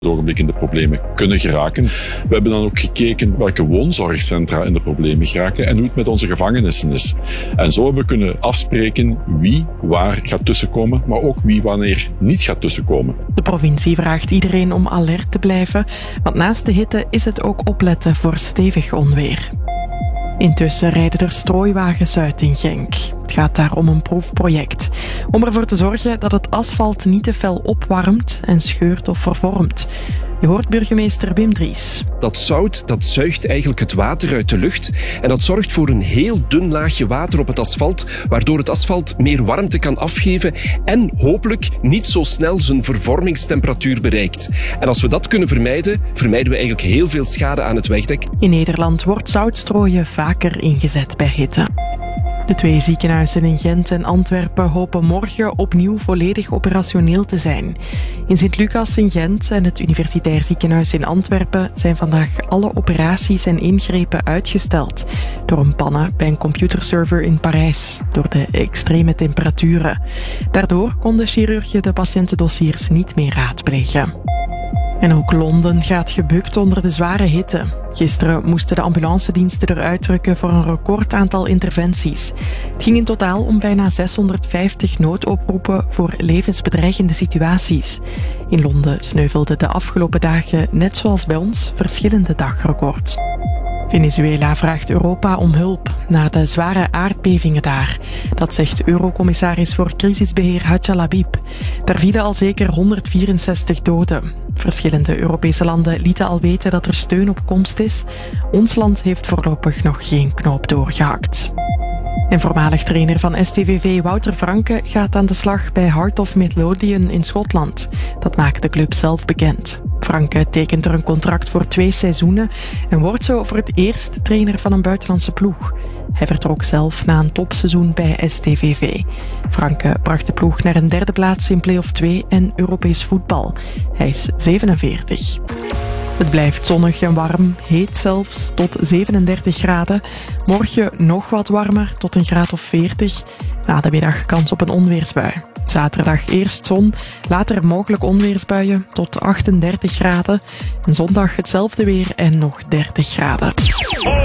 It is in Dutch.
ogenblik in de problemen kunnen geraken. We hebben dan ook gekeken welke woonzorgcentra in de problemen geraken en hoe het met onze gevangenissen is. En zo hebben we kunnen afspreken wie waar gaat tussenkomen, maar ook wie wanneer niet gaat tussenkomen. De provincie vraagt iedereen om alert te blijven, want naast de hitte is het ook opletten voor stevig onweer. Intussen rijden er strooiwagens uit in Genk. Het gaat daar om een proefproject. Om ervoor te zorgen dat het asfalt niet te fel opwarmt en scheurt of vervormt. Je hoort burgemeester Wim Dries. Dat zout dat zuigt eigenlijk het water uit de lucht en dat zorgt voor een heel dun laagje water op het asfalt, waardoor het asfalt meer warmte kan afgeven en hopelijk niet zo snel zijn vervormingstemperatuur bereikt. En als we dat kunnen vermijden, vermijden we eigenlijk heel veel schade aan het wegdek. In Nederland wordt zoutstrooien vaker ingezet bij hitte. De 2 ziekenhuizen in Gent en Antwerpen hopen morgen opnieuw volledig operationeel te zijn. In Sint-Lucas in Gent en het Universitair Ziekenhuis in Antwerpen zijn vandaag alle operaties en ingrepen uitgesteld door een pannen bij een computerserver in Parijs, door de extreme temperaturen. Daardoor konden chirurgen de patiëntendossiers niet meer raadplegen. En ook Londen gaat gebukt onder de zware hitte. Gisteren moesten de ambulancediensten eruit drukken voor een recordaantal interventies. Het ging in totaal om bijna 650 noodoproepen voor levensbedreigende situaties. In Londen sneuvelden de afgelopen dagen, net zoals bij ons, verschillende dagrecords. Venezuela vraagt Europa om hulp na de zware aardbevingen daar. Dat zegt Eurocommissaris voor crisisbeheer Hadja Labib. Daar vielen al zeker 164 doden. Verschillende Europese landen lieten al weten dat er steun op komst is. Ons land heeft voorlopig nog geen knoop doorgehakt. En voormalig trainer van STVV Wouter Franke gaat aan de slag bij Heart of Midlothian in Schotland. Dat maakt de club zelf bekend. Franke tekent er een contract voor 2 seizoenen en wordt zo voor het eerst trainer van een buitenlandse ploeg. Hij vertrok zelf na een topseizoen bij STVV. Franke bracht de ploeg naar een 3e plaats in play-off 2 en Europees voetbal. Hij is 47. Het blijft zonnig en warm, heet zelfs tot 37 graden. Morgen nog wat warmer, tot een graad of 40. Na de middag kans op een onweersbui. Zaterdag eerst zon, later mogelijk onweersbuien tot 38 graden. En zondag hetzelfde weer en nog 30 graden.